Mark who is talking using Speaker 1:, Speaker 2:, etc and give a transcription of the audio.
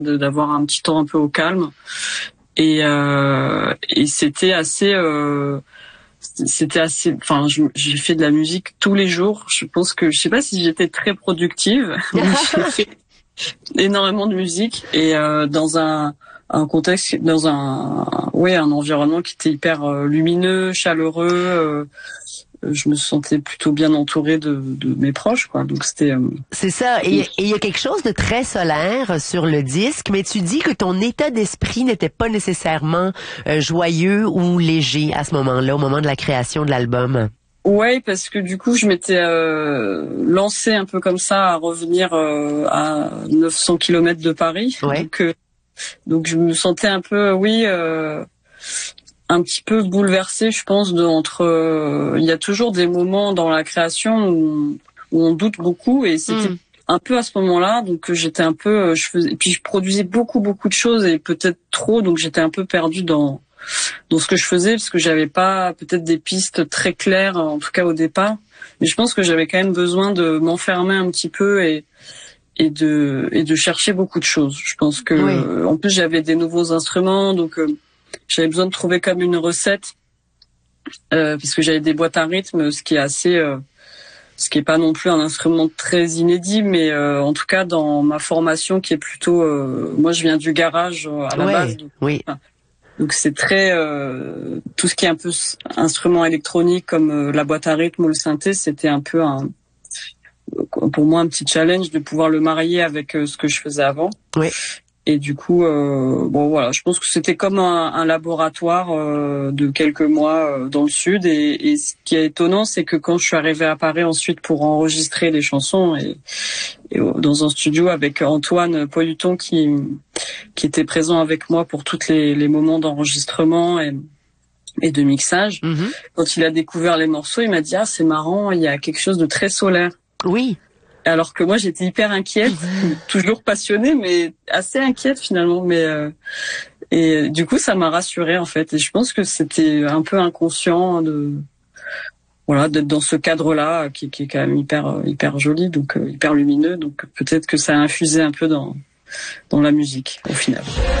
Speaker 1: d'avoir un petit temps un peu au calme. Et c'était assez enfin j'ai fait de la musique tous les jours. Je pense que je sais pas si j'étais très productive, mais j'ai fait énormément de musique et dans un contexte, dans un environnement qui était hyper lumineux, chaleureux. Je me sentais plutôt bien entourée de mes proches, quoi. Donc c'était.
Speaker 2: C'est ça. Et il y a quelque chose de très solaire sur le disque, mais tu dis que ton état d'esprit n'était pas nécessairement joyeux ou léger à ce moment-là, au moment de la création de l'album.
Speaker 1: Ouais, parce que du coup, je m'étais lancée un peu comme ça à revenir à 900 kilomètres de Paris.
Speaker 2: Ouais.
Speaker 1: Donc je me sentais un peu, un petit peu bouleversée, je pense, il y a toujours des moments dans la création où on doute beaucoup, et c'était un peu à ce moment-là. Donc j'étais un peu, et puis je produisais beaucoup de choses et peut-être trop, donc j'étais un peu perdue dans ce que je faisais, parce que j'avais pas peut-être des pistes très claires, en tout cas au départ. Mais je pense que j'avais quand même besoin de m'enfermer un petit peu et de chercher beaucoup de choses. Je pense que en plus j'avais des nouveaux instruments, donc j'avais besoin de trouver comme une recette, parce que j'avais des boîtes à rythme, ce qui est pas non plus un instrument très inédit, mais en tout cas dans ma formation qui est plutôt, moi je viens du garage à la base. Donc c'est très tout ce qui est un peu instrument électronique comme la boîte à rythme ou le synthé, c'était un peu pour moi un petit challenge de pouvoir le marier avec ce que je faisais avant. Et du coup, je pense que c'était comme un laboratoire de quelques mois dans le sud. Et ce qui est étonnant, c'est que quand je suis arrivée à Paris ensuite pour enregistrer les chansons et dans un studio avec Antoine Poiluton qui était présent avec moi pour tous les moments d'enregistrement et de mixage. Quand il a découvert les morceaux, il m'a dit « Ah, c'est marrant, il y a quelque chose de très solaire. »
Speaker 2: Oui.
Speaker 1: Alors que moi, j'étais hyper inquiète, toujours passionnée, mais assez inquiète finalement. Et du coup, ça m'a rassurée en fait. Et je pense que c'était un peu inconscient d'être dans ce cadre-là qui est quand même hyper joli, donc hyper lumineux. Donc peut-être que ça a infusé un peu dans la musique au final.